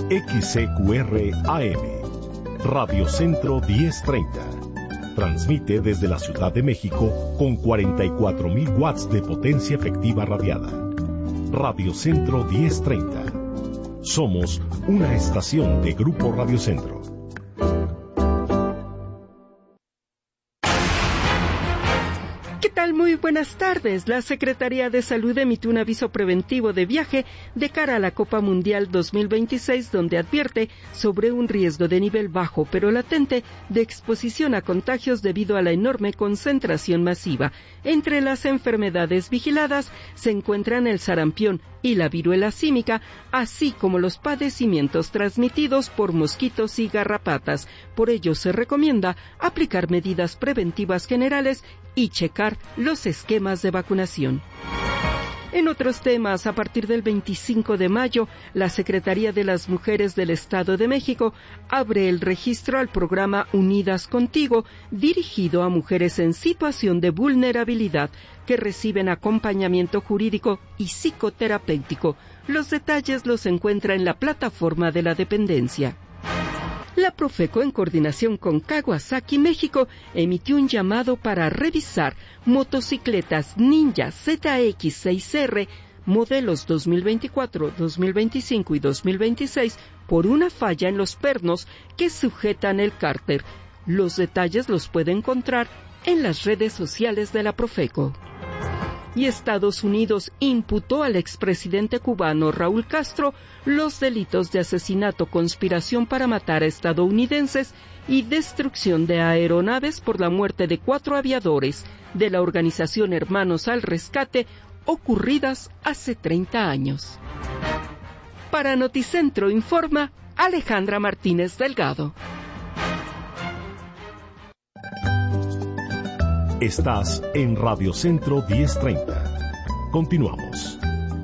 XCQR AM, Radio Centro 1030. Transmite desde la Ciudad de México con 44.000 watts de potencia efectiva radiada. Radio Centro 1030. Somos una estación de Grupo Radio Centro. Muy buenas tardes. La Secretaría de Salud emitió un aviso preventivo de viaje de cara a la Copa Mundial 2026, donde advierte sobre un riesgo de nivel bajo pero latente de exposición a contagios debido a la enorme concentración masiva. Entre las enfermedades vigiladas se encuentran el sarampión y la viruela símica, así como los padecimientos transmitidos por mosquitos y garrapatas. Por ello se recomienda aplicar medidas preventivas generales y checar los esquemas de vacunación. En otros temas, a partir del 25 de mayo, la Secretaría de las Mujeres del Estado de México abre el registro al programa Unidas Contigo, dirigido a mujeres en situación de vulnerabilidad que reciben acompañamiento jurídico y psicoterapéutico. Los detalles los encuentra en la plataforma de la dependencia. La Profeco, en coordinación con Kawasaki México, emitió un llamado para revisar motocicletas Ninja ZX6R modelos 2024, 2025 y 2026 por una falla en los pernos que sujetan el cárter. Los detalles los puede encontrar en las redes sociales de la Profeco. Y Estados Unidos imputó al expresidente cubano Raúl Castro los delitos de asesinato, conspiración para matar a estadounidenses y destrucción de aeronaves por la muerte de 4 aviadores de la organización Hermanos al Rescate, ocurridas hace 30 años. Para Noticentro informa Alejandra Martínez Delgado. Estás en Radio Centro 1030. Continuamos.